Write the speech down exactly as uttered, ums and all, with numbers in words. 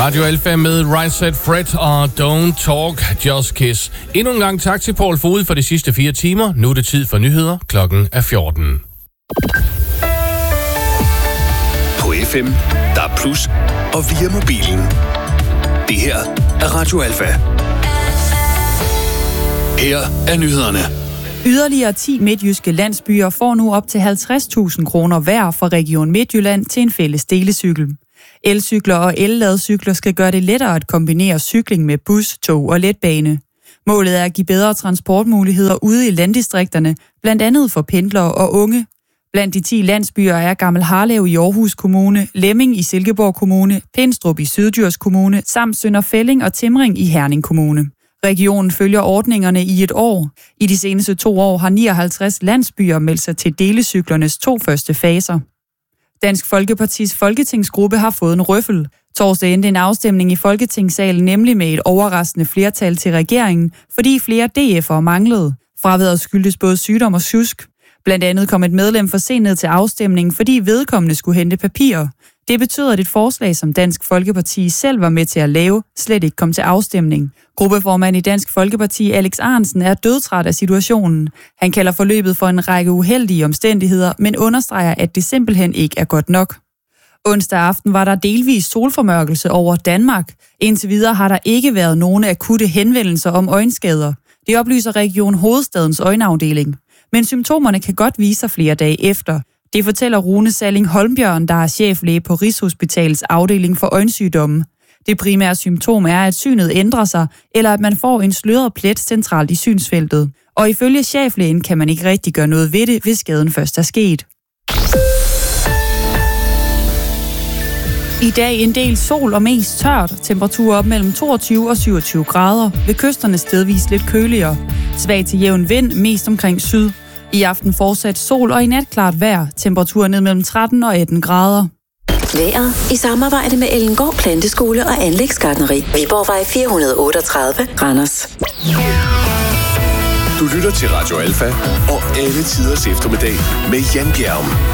Radio Alfa med Right Said Fred og Don't Talk, Just Kiss. Endnu en gang tak til Paul Fod for de sidste fire timer. Nu er det tid for nyheder. Klokken er fjorten. På F M, der er plus, og via mobilen. Det her er Radio Alfa. Her er nyhederne. Yderligere ti midtjyske landsbyer får nu op til halvtreds tusind kroner hver fra Region Midtjylland til en fælles delecykel. Elcykler og elladcykler skal gøre det lettere at kombinere cykling med bus, tog og letbane. Målet er at give bedre transportmuligheder ude i landdistrikterne, blandt andet for pendlere og unge. Blandt de ti landsbyer er Gammel Harlev i Aarhus Kommune, Lemming i Silkeborg Kommune, Pindstrup i Syddjurs Kommune samt Sønder Felding og Timring i Herning Kommune. Regionen følger ordningerne i et år. I de seneste to år har nioghalvtreds landsbyer meldt sig til delecyklernes to første faser. Dansk Folkepartis folketingsgruppe har fået en røffel. Torsdag endte en afstemning i Folketingssalen, nemlig med et overraskende flertal til regeringen, fordi flere D F'ere manglede. Fraværet skyldtes både sygdom og sjusk. Blandt andet kom et medlem for sent ned til afstemningen, fordi vedkommende skulle hente papirer. Det betyder, at et forslag, som Dansk Folkeparti selv var med til at lave, slet ikke kom til afstemning. Gruppeformand i Dansk Folkeparti, Alex Ahrendtsen, er dødtræt af situationen. Han kalder forløbet for en række uheldige omstændigheder, men understreger, at det simpelthen ikke er godt nok. Onsdag aften var der delvis solformørkelse over Danmark. Indtil videre har der ikke været nogen akutte henvendelser om øjenskader. Det oplyser Region Hovedstadens øjenafdeling. Men symptomerne kan godt vise sig flere dage efter. Det fortæller Rune Salling Holmbjørn, der er cheflæge på Rigshospitalets afdeling for øjensygdomme. Det primære symptom er, at synet ændrer sig, eller at man får en sløret plet centralt i synsfeltet. Og ifølge cheflægen kan man ikke rigtig gøre noget ved det, hvis skaden først er sket. I dag en del sol og mest tørt. Temperaturer op mellem toogtyve og syvogtyve grader. Ved kysterne stedvis lidt køligere. Svag til jævn vind, mest omkring syd. I aften fortsat sol og i nat klart vejr. Temperaturer ned mellem tretten og atten grader. Vejret i samarbejde med Ellengård Planteskole og Anlægsgartneri. Viborgvej fire hundrede otteogtredive, Randers. Du lytter til Radio Alfa og alle tiders eftermiddag med Jan Bjerg.